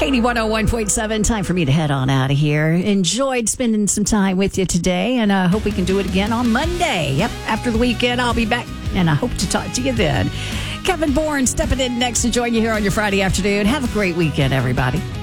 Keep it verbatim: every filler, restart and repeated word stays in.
Katie one oh one point seven, time for me to head on out of here. Enjoyed spending some time with you today, and I hope we can do it again on Monday. Yep, after the weekend, I'll be back, and I hope to talk to you then. Kevin Bourne stepping in next to join you here on your Friday afternoon. Have a great weekend, everybody.